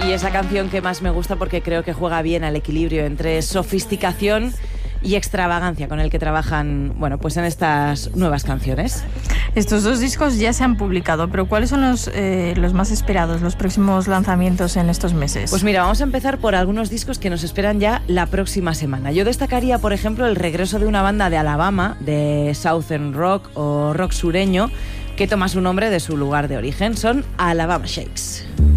Y esa canción que más me gusta porque creo que juega bien al equilibrio entre sofisticación y extravagancia con el que trabajan, bueno, pues en estas nuevas canciones. Estos dos discos ya se han publicado, pero ¿cuáles son los más esperados, los próximos lanzamientos en estos meses? Pues mira, vamos a empezar por algunos discos que nos esperan ya la próxima semana. Yo destacaría, por ejemplo, el regreso de una banda de Alabama, de Southern Rock o rock sureño, que toma su nombre de su lugar de origen. Son Alabama Shakes.